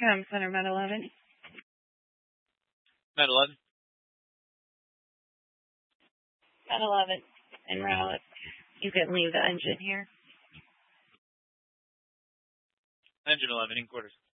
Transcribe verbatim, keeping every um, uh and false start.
Com Center, Med eleven. Med eleven. Med eleven. En route. You can leave the engine here. Engine eleven in quarters.